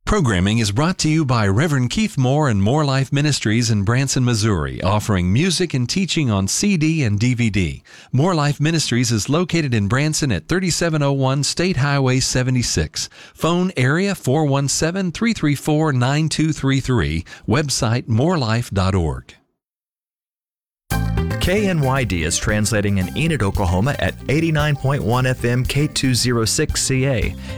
Programming is brought to you by Reverend Keith Moore and More Life Ministries in Branson, Missouri, offering music and teaching on CD and DVD. More Life Ministries is located in Branson at 3701 State Highway 76. Phone area 417-334-9233. Website morelife.org. KNYD is translating in Enid, Oklahoma at 89.1 FM K206CA